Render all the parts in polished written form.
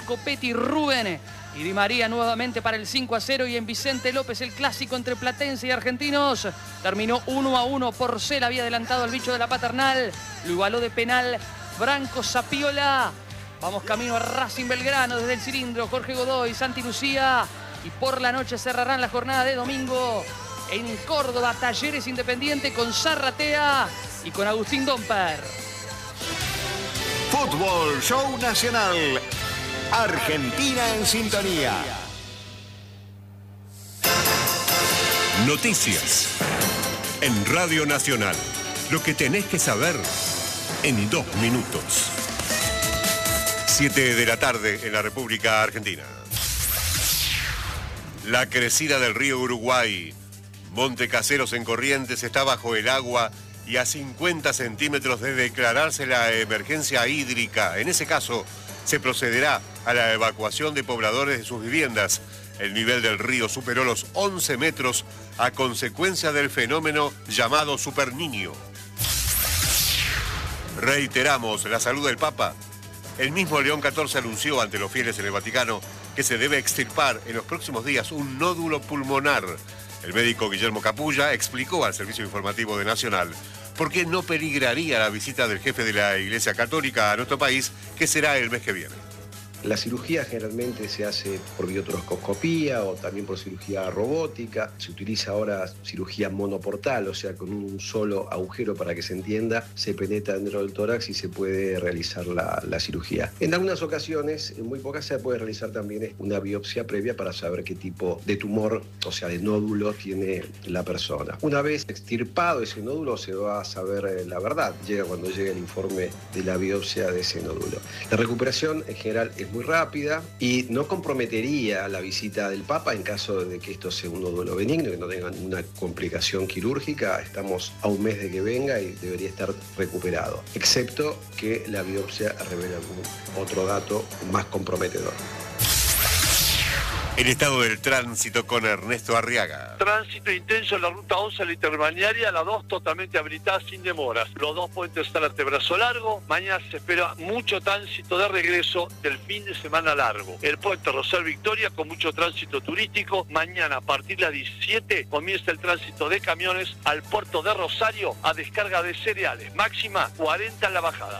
Copetti, Rubén y Di María nuevamente para el 5-0. Y en Vicente López el clásico entre Platense y Argentinos terminó 1-1. Porcel había adelantado al bicho de la Paternal, lo igualó de penal Branco Sapiola. Vamos camino a Racing Belgrano desde el cilindro. Jorge Godoy, Santi Lucía. Y por la noche cerrarán la jornada de domingo en Córdoba, Talleres Independiente con Zarratea y con Agustín Domper. Fútbol Show Nacional. Argentina en sintonía. Noticias en Radio Nacional. Lo que tenés que saber en 2 minutos. 7 de la tarde en la República Argentina. La crecida del río Uruguay, Monte Caseros en Corrientes, está bajo el agua y a 50 centímetros de declararse la emergencia hídrica. En ese caso, se procederá a la evacuación de pobladores de sus viviendas. El nivel del río superó los 11 metros a consecuencia del fenómeno llamado Superniño. Reiteramos la salud del Papa. El mismo León XIV anunció ante los fieles en el Vaticano que se debe extirpar en los próximos días un nódulo pulmonar. El médico Guillermo Capulla explicó al servicio informativo de Nacional por qué no peligraría la visita del jefe de la Iglesia Católica a nuestro país, que será el mes que viene. La cirugía generalmente se hace por biotroscopía o también por cirugía robótica. Se utiliza ahora cirugía monoportal, o sea, con un solo agujero, para que se entienda, se penetra dentro del tórax y se puede realizar la cirugía. En algunas ocasiones, en muy pocas, se puede realizar también una biopsia previa para saber qué tipo de tumor, o sea, de nódulo tiene la persona. Una vez extirpado ese nódulo, se va a saber la verdad. Llega cuando llegue el informe de la biopsia de ese nódulo. La recuperación en general es muy rápida y no comprometería la visita del Papa en caso de que esto sea un nódulo benigno, que no tenga ninguna complicación quirúrgica. Estamos a un mes de que venga y debería estar recuperado, excepto que la biopsia revele algún otro dato más comprometedor. El estado del tránsito con Ernesto Arriaga. Tránsito intenso en la ruta 11 a la interbalnearia, la 2 totalmente habilitada sin demoras. Los 2 puentes están a Brazo Largo. Mañana se espera mucho tránsito de regreso del fin de semana largo. El puente Rosal Victoria con mucho tránsito turístico. Mañana a partir de las 17 comienza el tránsito de camiones al puerto de Rosario a descarga de cereales. Máxima 40 en la bajada.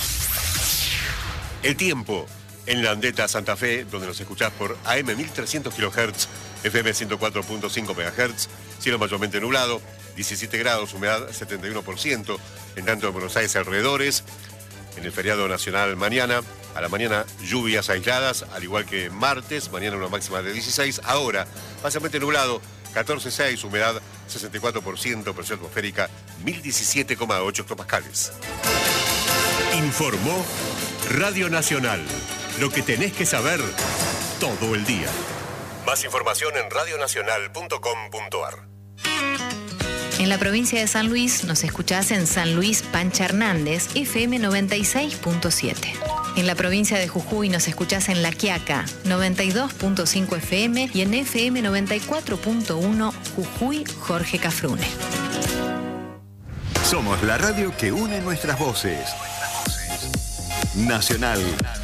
El tiempo. En Landeta, Santa Fe, donde nos escuchás por AM 1300 kHz, FM 104.5 MHz, cielo mayormente nublado, 17 grados, humedad 71%, en tanto en Buenos Aires alrededores, en el feriado nacional mañana, a la mañana lluvias aisladas, al igual que martes, mañana una máxima de 16, ahora parcialmente nublado, 14,6, humedad 64%, presión atmosférica 1017,8 hectopascales. Informó Radio Nacional. Lo que tenés que saber todo el día. Más información en radionacional.com.ar. En la provincia de San Luis nos escuchás en San Luis Pancha Hernández, FM 96.7. En la provincia de Jujuy nos escuchás en La Quiaca, 92.5 FM y en FM 94.1 Jujuy Jorge Cafrune. Somos la radio que une nuestras voces. Nacional.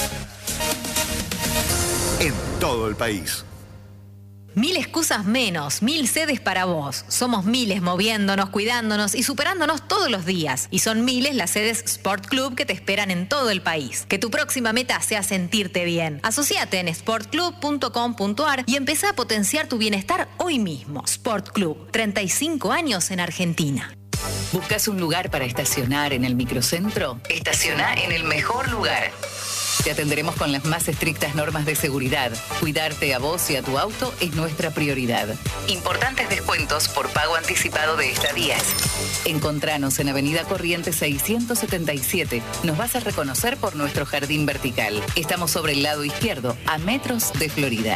En todo el país. 1000 excusas menos, 1000 sedes para vos. Somos miles moviéndonos, cuidándonos y superándonos todos los días. Y son miles las sedes Sport Club que te esperan en todo el país. Que tu próxima meta sea sentirte bien. Asociate en sportclub.com.ar y empezá a potenciar tu bienestar hoy mismo. Sport Club, 35 años en Argentina. ¿Buscas un lugar para estacionar en el microcentro? Estaciona en el mejor lugar. Te atenderemos con las más estrictas normas de seguridad. Cuidarte a vos y a tu auto es nuestra prioridad. Importantes descuentos por pago anticipado de estadías. Encontranos en Avenida Corrientes 677. Nos vas a reconocer por nuestro jardín vertical. Estamos sobre el lado izquierdo, a metros de Florida.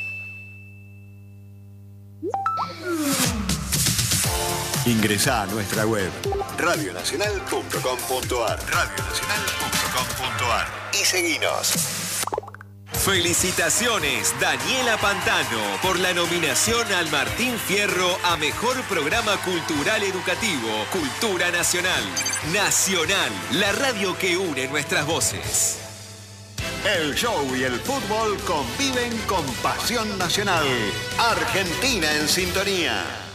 Ingresá a nuestra web radionacional.com.ar y seguinos. Felicitaciones, Daniela Pantano, por la nominación al Martín Fierro a Mejor Programa Cultural Educativo, Cultura Nacional. Nacional, la radio que une nuestras voces. El show y el fútbol conviven con pasión nacional. Argentina en sintonía.